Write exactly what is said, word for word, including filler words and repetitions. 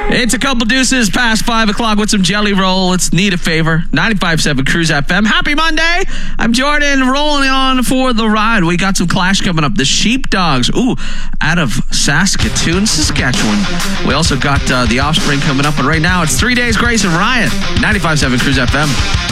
It's a couple deuces past five o'clock with some Jelly Roll. It's Need a Favor. ninety-five point seven Cruise F M. Happy Monday. I'm Jordan, rolling on for the ride. We got some Clash coming up. The Sheepdogs, ooh, out of Saskatoon, Saskatchewan. We also got uh, The Offspring coming up. But right now, it's Three Days Grace and Riot. ninety-five point seven Cruise F M.